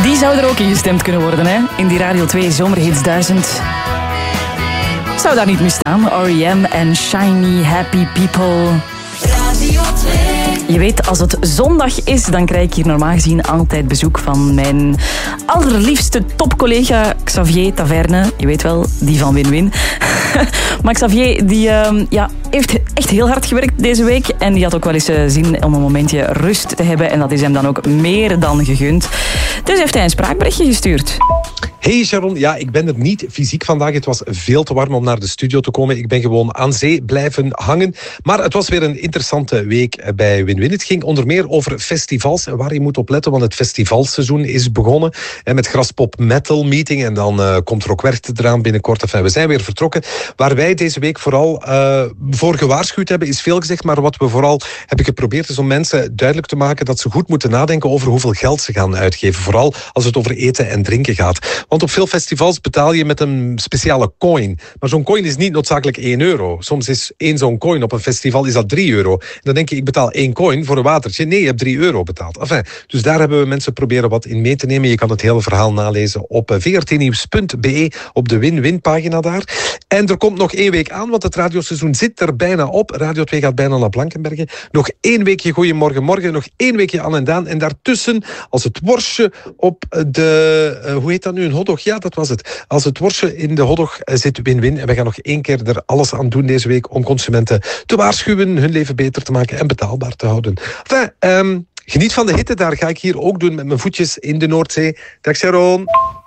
Die zou er ook in gestemd kunnen worden, hè? In die Radio 2 Zomerhits 1000. Zou daar niet mee staan? R.E.M. en Shiny Happy People. Radio 2. Je weet, als het zondag is, dan krijg ik hier normaal gezien altijd bezoek van mijn allerliefste topcollega Xavier Taverne. Je weet wel, die van Win-Win. Maar Xavier die, heeft echt heel hard gewerkt deze week. En die had ook wel eens zin om een momentje rust te hebben. En dat is hem dan ook meer dan gegund. Dus heeft hij een spraakberichtje gestuurd. Hey Sharon, ja, ik ben er niet fysiek vandaag. Het was veel te warm om naar de studio te komen. Ik ben gewoon aan zee blijven hangen. Maar het was weer een interessante week bij Win-Win. Het ging onder meer over festivals en waar je moet op letten, want het festivalseizoen is begonnen. En met Graspop Metal Meeting en dan komt Rockwerchter eraan binnenkort. Enfin, we zijn weer vertrokken. Waar wij deze week vooral voor gewaarschuwd hebben, is veel gezegd. Maar wat we vooral hebben geprobeerd is om mensen duidelijk te maken dat ze goed moeten nadenken over hoeveel geld ze gaan uitgeven. Vooral als het over eten en drinken gaat. Want op veel festivals betaal je met een speciale coin. Maar zo'n coin is niet noodzakelijk €1. Soms is één zo'n coin op een festival is dat €3. En dan denk je, ik betaal 1 coin voor een watertje. Nee, je hebt €3 betaald. Enfin, dus daar hebben we mensen proberen wat in mee te nemen. Je kan het hele verhaal nalezen op vrtnieuws.be, op de Win-Win-pagina daar. En er komt nog 1 week aan, want het radioseizoen zit er bijna op. Radio 2 gaat bijna naar Blankenbergen. Nog 1 weekje Goeiemorgen Morgen, nog 1 weekje Anne en Daan. En daartussen, als het worstje op de... hoe heet dat nu? Een hotdog? Ja, dat was het. Als het worstje in de hotdog zit, Win-Win. En we gaan nog 1 keer er alles aan doen deze week om consumenten te waarschuwen, hun leven beter te maken en betaalbaar te houden. Enfin, geniet van de hitte, daar ga ik hier ook doen met mijn voetjes in de Noordzee. Dag Sharon.